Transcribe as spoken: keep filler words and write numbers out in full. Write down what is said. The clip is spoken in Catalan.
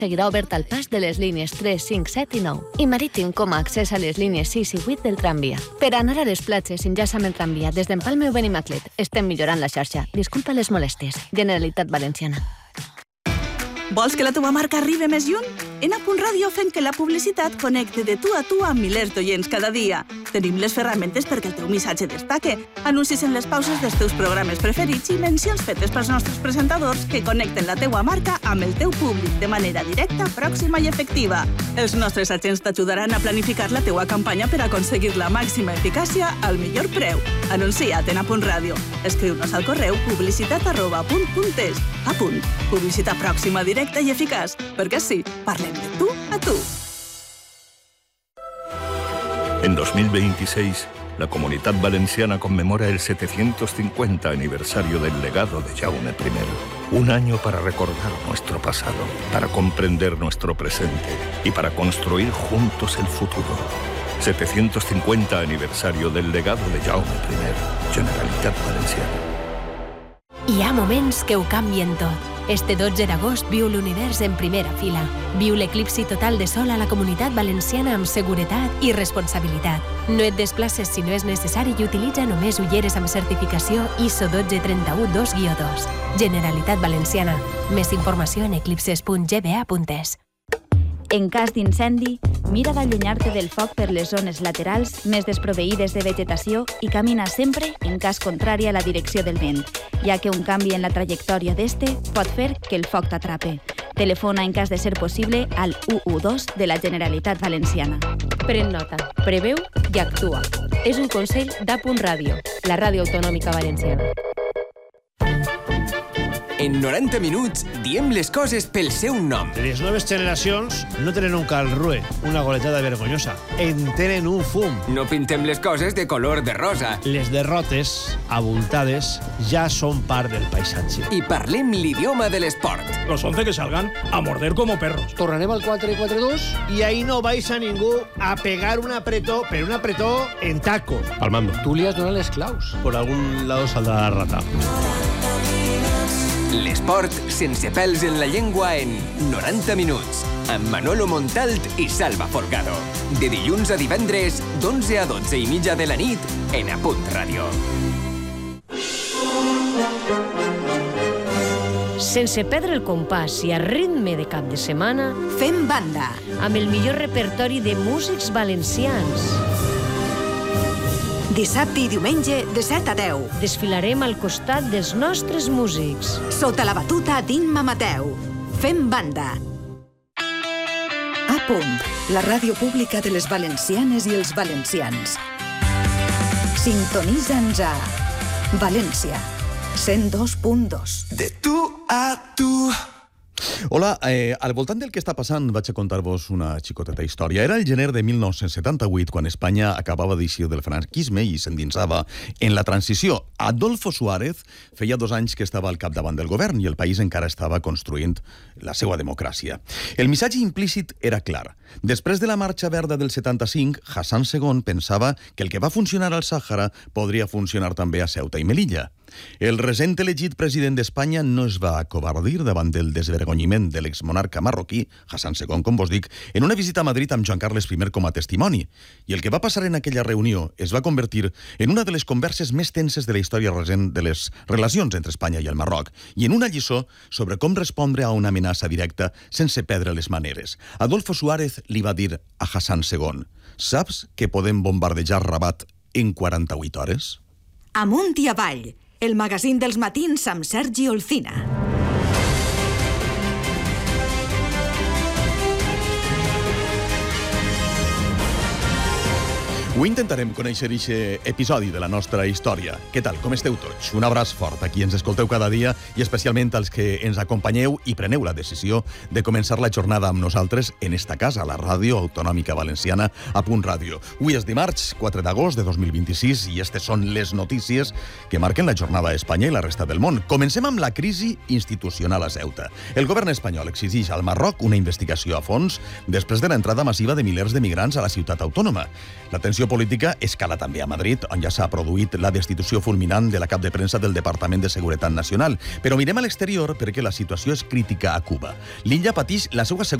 Seguirà obert al pas de les línies tres, cinc, set i nou i marítim com a accés a les línies sis i vuit del tramvia. Per anar a les platges, enllaça amb el tramvia des d'Empalme o Benimaclet. Estem millorant la xarxa. Disculpa les molèsties. Generalitat Valenciana. Vols que la teva marca arribi més lluny? En A Punt Ràdio fem que la publicitat connecte de tu a tu amb milers d'oients cada dia. Tenim les ferramentes perquè el teu missatge destaque, anuncis en les pauses dels teus programes preferits i mencions fetes pels nostres presentadors que connecten la teua marca amb el teu públic de manera directa, pròxima i efectiva. Els nostres agents t'ajudaran a planificar la teua campanya per aconseguir la màxima eficàcia al millor preu. Anuncia't en A Punt Ràdio. Escriu-nos al correu publicitat arroba apunt punt es. A Punt. Publicitat pròxima, directa i eficaç. Perquè sí, parlem de tu a tu. En dos mil veintiséis, la Comunidad Valenciana conmemora el setecientos cincuenta aniversario del legado de Jaume primero. Un año para recordar nuestro pasado, para comprender nuestro presente y para construir juntos el futuro. setecientos cincuenta aniversario del legado de Jaume primero. Generalitat Valenciana. Hi ha moments que ho canvien tot. Este dotze d'agost viu l'univers en primera fila. Viu l'eclipsi total de sol a la Comunitat Valenciana amb seguretat i responsabilitat. No et desplaces si no és necessari i utilitza només ulleres amb certificació I S O un dos tres u dos guió dos. Generalitat Valenciana. Més informació en eclipses punt g b a punt es. En cas d'incendi, mira d'allunyar-te del foc per les zones laterals més desproveïdes de vegetació i camina sempre en cas contrari a la direcció del vent, ja que un canvi en la trajectòria d'este pot fer que el foc t'atrape. Telefona en cas de ser possible al u u dos de la Generalitat Valenciana. Pren nota, preveu i actua. És un consell d'A Punt Ràdio, la ràdio autonòmica valenciana. En noranta minuts diem les coses pel seu nom. Les noves generacions no tenen un calrue, una goletada vergonyosa. En tenen un fum. No pintem les coses de color de rosa. Les derrotes, abultades, ja són part del paisatge. I parlem l'idioma de l'esport. Los once que salgan a morder como perros. Tornarem al quatre quatre dos i ahí no vais a ningú a pegar un apretó, pero un apretó en taco. Palmando. Tú li has donat les claus. Por algún lado saldrá la rata. L'esport sense pèls en la llengua en noranta minuts, amb Manolo Montalt i Salva Folgado. De dilluns a divendres, d'onze a dotze i mitja de la nit, en A Punt Ràdio. Sense perdre el compàs i a ritme de cap de setmana, Fem banda. amb el millor repertori de músics valencians. Dissabte i diumenge de set a deu. Desfilarem al costat dels nostres músics. Sota la batuta d'Imma Mateu. Fem banda. A Punt, la ràdio pública de les valencianes i els valencians. Sintonitza'ns a València, cent dos punt dos. De tu a tu. Hola, eh, al voltant del que està passant vaig a contar-vos una xicoteta història. Era el gener de mil nou-cents setanta-vuit quan Espanya acabava d'eixir del franquisme i s'endinsava en la transició. Adolfo Suárez feia dos anys que estava al capdavant del govern i el país encara estava construint la seva democràcia. El missatge implícit era clar. Després de la Marxa Verda del setanta-cinc, Hassan segon pensava que el que va funcionar al Sàhara podria funcionar també a Ceuta i Melilla. El recent elegit president d'Espanya no es va acovardir davant del desvergonyiment de l'exmonarca marroquí, Hassan segon, com vos dic, en una visita a Madrid amb Joan Carles primer com a testimoni. I el que va passar en aquella reunió es va convertir en una de les converses més tenses de la història recent de les relacions entre Espanya i el Marroc i en una lliçó sobre com respondre a una amenaça directa sense perdre les maneres. Adolfo Suárez li va dir a Hassan segon: «Saps que podem bombardejar Rabat en quaranta-vuit hores?» Amunt i avall, el magazín dels matins amb Sergi Olcina. Ho intentarem conèixer aquest episodi de la nostra història. Què tal? Com esteu tots? Un abraç fort a qui ens escolteu cada dia i especialment als que ens acompanyeu i preneu la decisió de començar la jornada amb nosaltres en esta casa, la Ràdio Autonòmica Valenciana, A Punt Ràdio. Avui és dimarts, quatre d'agost de dos mil vint-i-sis, i aquestes són les notícies que marquen la jornada a Espanya i la resta del món. Comencem amb la crisi institucional a Ceuta. El govern espanyol exigeix al Marroc una investigació a fons després de l'entrada massiva de milers de migrants a la ciutat autònoma. La tensió política escala també a Madrid, on ja s'ha produït la destitució fulminant de la cap de premsa del Departament de Seguretat Nacional. Però mirem a l'exterior perquè la situació és crítica a Cuba. L'illa pateix la seva segona